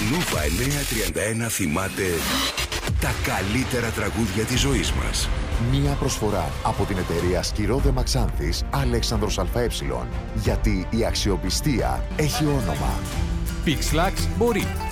Νόβα 931 θυμάται τα καλύτερα τραγούδια της ζωής μας. Μία προσφορά από την εταιρεία Σκυρόδε Μαξάνθης Αλέξανδρος ΑΕ. Γιατί η αξιοπιστία έχει όνομα. Pixlax μπορεί.